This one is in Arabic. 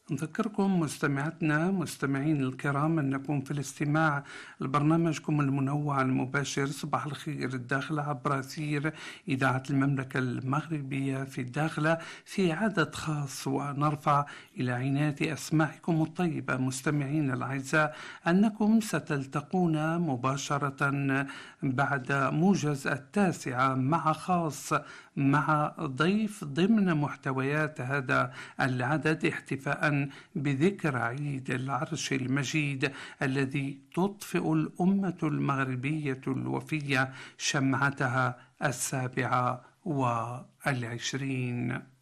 نذكركم مستمعتنا مستمعين الكرام أنكم في الاستماع لبرنامجكم المنوع المباشر صباح الخير الداخلة عبر أثير إذاعة المملكة المغربية في الداخلة في عدد خاص، ونرفع إلى عناية أسماعكم الطيبة مستمعين الأعزاء أنكم ستلتقون مباشرة بعد موجز 9 مع خاص مع ضيف ضمن محتويات هذا العدد، احتفاء بذكرى عيد العرش المجيد الذي تطفئ الأمة المغربية الوفية شمعتها 27.